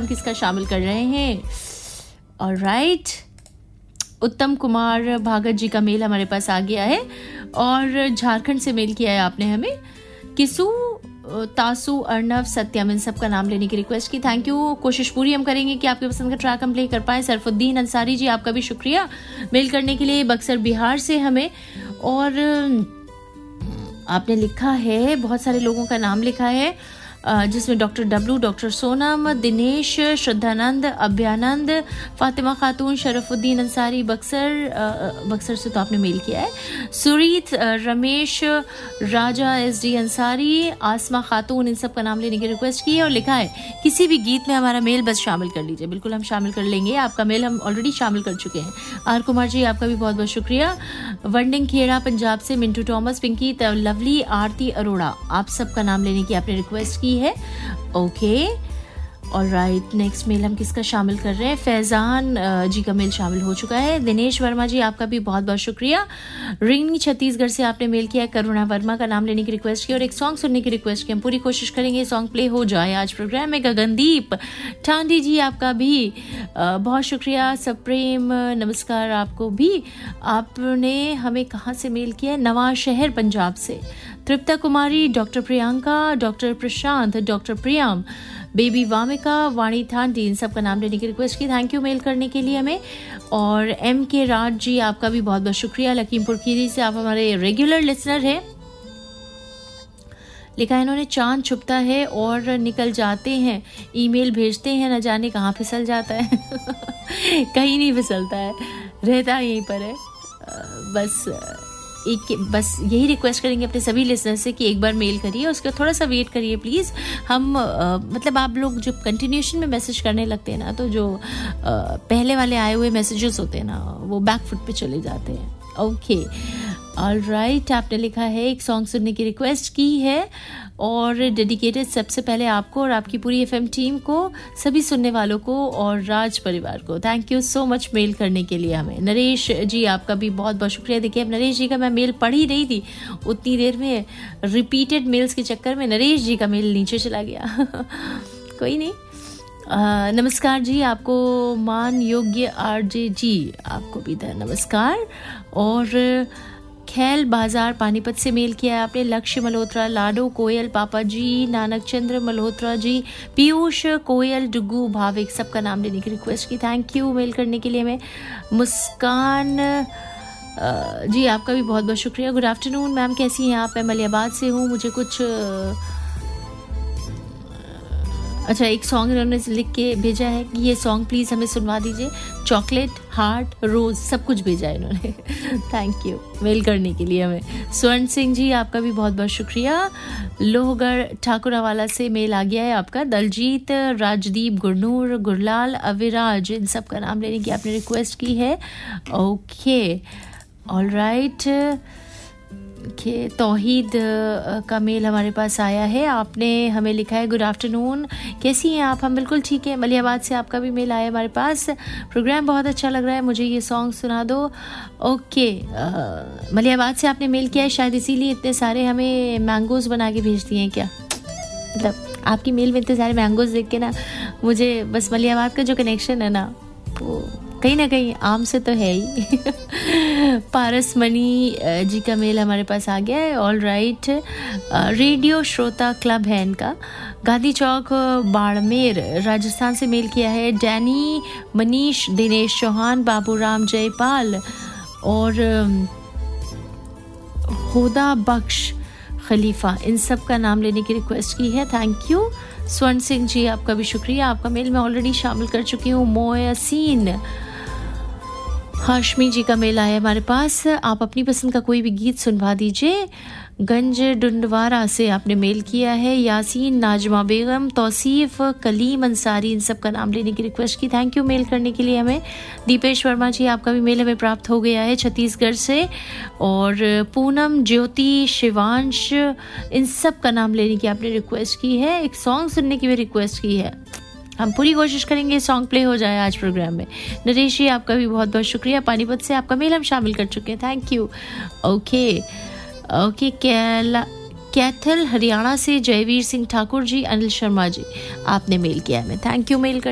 किसका शामिल कर रहे हैं? ऑलराइट, उत्तम कुमार भागत जी का मेल हमारे पास आ गया है और झारखंड से मेल किया है आपने हमें। किसू, तासु, अर्नव, सत्यम, इन सब का नाम लेने की रिक्वेस्ट की। Thank you. कोशिश पूरी हम करेंगे कि आपके पसंद का ट्रैक हम प्ले कर पाए। सरफुद्दीन अंसारी जी, आपका भी शुक्रिया मेल करने के लिए, बक्सर बिहार से हमें। और आपने लिखा है, बहुत सारे लोगों का नाम लिखा है, जिसमें doctor W, doctor Sonam, Dinesh, Shraddhanand, Abhayanand, Fatima खातून, शरफुद्दीन अंसारी, बक्सर से तो आपने मेल किया है, सुरीत, रमेश, राजा SD अंसारी, आसमा खातून, इन सब का नाम लेने की रिक्वेस्ट की है और लिखा है किसी भी गीत में हमारा मेल बस शामिल कर लीजिए। बिल्कुल हम शामिल कर लेंगे, आपका मेल हम ऑलरेडी शामिल कर चुके हैं। आर कुमार जी, आपका भी बहुत बहुत शुक्रिया। वंडिंग खेड़ा पंजाब से मिंटू टॉमस, पिंकी, लवली, आरती अरोड़ा, आप सब का नाम लेने की आपने रिक्वेस्ट की है। ओके, ऑलराइट, नेक्स्ट मेल हम किसका शामिल कर रहे हैं? फैजान जी का मेल शामिल हो चुका है। दिनेश वर्मा जी, आपका भी बहुत बहुत शुक्रिया। रिंग छत्तीसगढ़ से आपने मेल किया है, करुणा वर्मा का नाम लेने की रिक्वेस्ट की और एक सॉन्ग सुनने की रिक्वेस्ट की। हम पूरी कोशिश करेंगे सॉन्ग प्ले हो जाए आज प्रोग्राम में। गगनदीप ठांडी जी, आपका भी बहुत शुक्रिया। सप्रेम नमस्कार आपको भी। आपने हमें कहाँ से मेल किया है? नवां शहर पंजाब से। तृप्ता कुमारी, डॉक्टर प्रियंका, डॉक्टर प्रशांत, डॉक्टर प्रियम, बेबी वामिका, वाणी थांडी, इन सब का नाम लेने की रिक्वेस्ट की। थैंक यू मेल करने के लिए हमें। और MK राज जी, आपका भी बहुत बहुत शुक्रिया। लखीमपुर खीरी से आप हमारे रेगुलर लिसनर हैं। लिखा है इन्होंने, चांद छुपता है और निकल जाते हैं, ईमेल भेजते हैं, न जाने कहाँ फिसल जाता है। कहीं नहीं फिसलता है, रहता यहीं पर है। बस यही रिक्वेस्ट करेंगे अपने सभी लिसनर से कि एक बार मेल करिए, उसका थोड़ा सा वेट करिए प्लीज़। हम मतलब आप लोग जब कंटिन्यूशन में मैसेज करने लगते हैं ना, तो जो पहले वाले आए हुए मैसेजेस होते हैं ना, वो बैक फुट पे चले जाते हैं। ओके, ऑलराइट, आपने लिखा है एक सॉन्ग सुनने की रिक्वेस्ट की है और डेडिकेटेड सबसे पहले आपको और आपकी पूरी FM टीम को, सभी सुनने वालों को और राज परिवार को। Thank you so much mail करने के लिए हमें। नरेश जी, आपका भी बहुत बहुत शुक्रिया। देखिए, अब नरेश जी का मैं मेल पढ़ ही रही थी, उतनी देर में रिपीटेड मेल्स के चक्कर में नरेश जी का मेल नीचे चला गया। कोई नहीं। नमस्कार जी, आपको मान योग्य RJ जी, आपको भी नमस्कार। और खेल बाजार पानीपत से मेल किया है आपने। लक्ष्य मल्होत्रा, लाडो, कोयल, पापा जी, नानक चंद्र मल्होत्रा जी, पीयूष, कोयल, डुगू, भाविक, सबका नाम लेने की रिक्वेस्ट की। थैंक यू मेल करने के लिए हमें। मुस्कान जी, आपका भी बहुत बहुत शुक्रिया। गुड आफ्टरनून मैम, कैसी हैं आप? मैं मलियाबाद से हूँ। मुझे कुछ अच्छा, एक सॉन्ग इन्होंने लिख के भेजा है कि ये सॉन्ग प्लीज़ हमें सुनवा दीजिए। चॉकलेट, हार्ट, रोज़, सब कुछ भेजा है इन्होंने। थैंक यू मेल करने के लिए हमें। स्वर्ण सिंह जी, आपका भी बहुत बहुत शुक्रिया। लोहगढ़ ठाकुरावाला से मेल आ गया है आपका। दलजीत, राजदीप, गुरनूर, गुरलाल, अविराज, इन सब का नाम लेने की आपने रिक्वेस्ट की है। ओके, ऑलराइट, तौहीद का मेल हमारे पास आया है। आपने हमें लिखा है, गुड आफ्टरनून, कैसी हैं आप? हम बिल्कुल ठीक है। मलियाबाद से आपका भी मेल आया हमारे पास। प्रोग्राम बहुत अच्छा लग रहा है, मुझे ये सॉन्ग सुना दो। ओके, मलियाबाद से आपने मेल किया है, शायद इसीलिए इतने सारे हमें मैंगोज़ बना के भेज दिए हैं क्या? मतलब आपकी मेल में इतने सारे मैंगोज़ देख के ना, मुझे बस मलियाबाद का जो कनेक्शन है ना, वो कहीं ना कहीं आम से तो है ही। पारस मनी जी का मेल हमारे पास आ गया है। ऑल राइट, रेडियो श्रोता क्लब है इनका, गांधी चौक, बाड़मेर, राजस्थान से मेल किया है। डैनी, मनीष, दिनेश चौहान, बाबूराम, जयपाल और होदा बख्श, खलीफा, इन सब का नाम लेने की रिक्वेस्ट की है। Thank you. स्वर्ण सिंह जी, आपका भी शुक्रिया। आपका मेल मैं ऑलरेडी शामिल कर चुकी हूँ। मोहसिन हाशमी जी का मेल आया हमारे पास। आप अपनी पसंद का कोई भी गीत सुनवा दीजिए। गंज डुंडवारा से आपने मेल किया है। यासीन, नाजमा बेगम, तौसीफ, कलीम अंसारी, इन सब का नाम लेने की रिक्वेस्ट की। थैंक यू मेल करने के लिए हमें। दीपेश वर्मा जी, आपका भी मेल हमें प्राप्त हो गया है छत्तीसगढ़ से। और पूनम, ज्योति, शिवांश, इन सब का नाम लेने की आपने रिक्वेस्ट की है। एक सॉन्ग सुनने की भी रिक्वेस्ट की है। हम पूरी कोशिश करेंगे सॉन्ग प्ले हो जाए आज प्रोग्राम में। नरेश जी, आपका भी बहुत बहुत शुक्रिया। पानीपत से आपका मेल हम शामिल कर चुके हैं। Thank you. Okay, Kaithal Haryana से जयवीर सिंह ठाकुर जी, अनिल शर्मा जी, आपने मेल किया है। थैंक यू मेल कर